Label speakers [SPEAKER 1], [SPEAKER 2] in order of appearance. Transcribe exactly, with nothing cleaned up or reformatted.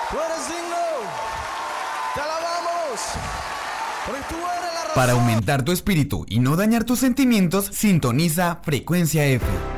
[SPEAKER 1] Tú eres digno. Te alabamos. Porque tú eres la razón.
[SPEAKER 2] Para aumentar tu espíritu y no dañar tus sentimientos, sintoniza Frecuencia F.